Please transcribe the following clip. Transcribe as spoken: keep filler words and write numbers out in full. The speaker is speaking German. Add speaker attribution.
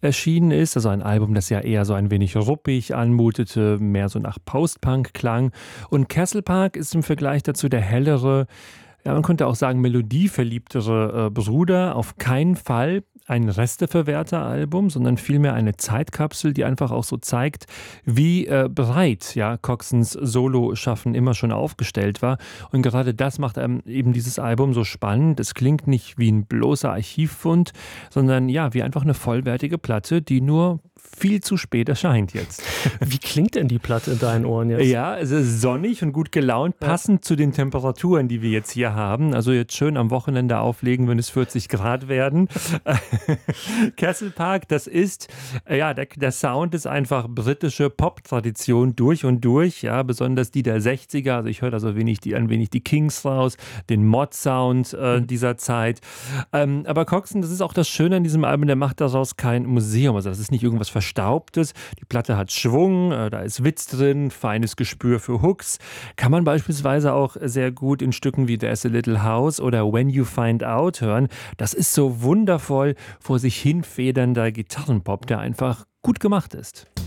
Speaker 1: erschienen ist. Also ein Album, das ja eher so ein wenig ruppig anmutete, mehr so nach Post-Punk klang. Und Castlepark ist im Vergleich dazu der hellere, ja, man könnte auch sagen, melodieverliebtere äh, Bruder. Auf keinen Fall ein Resteverwerter-Album, sondern vielmehr eine Zeitkapsel, die einfach auch so zeigt, wie äh, breit ja, Coxons Solo-Schaffen immer schon aufgestellt war. Und gerade das macht ähm, eben dieses Album so spannend. Es klingt nicht wie ein bloßer Archivfund, sondern ja, wie einfach eine vollwertige Platte, die nur viel zu spät erscheint jetzt.
Speaker 2: Wie klingt denn die Platte in deinen Ohren jetzt?
Speaker 1: Ja, es ist sonnig und gut gelaunt, passend ja. zu den Temperaturen, die wir jetzt hier haben. Also jetzt schön am Wochenende auflegen, wenn es vierzig Grad werden. Castlepark, das ist, ja, der, der Sound ist einfach britische Pop-Tradition durch und durch, ja, besonders die der sechziger. Also ich höre da so wenig die, ein wenig die Kings raus, den Mod-Sound äh, mhm. dieser Zeit. Ähm, aber Coxon, das ist auch das Schöne an diesem Album, der macht daraus kein Museum. Also das ist nicht irgendwas Verstaubtes. Die Platte hat Schwung, äh, da ist Witz drin, feines Gespür für Hooks. Kann man beispielsweise auch sehr gut in Stücken wie There's a Little House oder When You Find Out hören. Das ist so wundervoll vor sich hinfedernder Gitarrenpop, der einfach gut gemacht ist.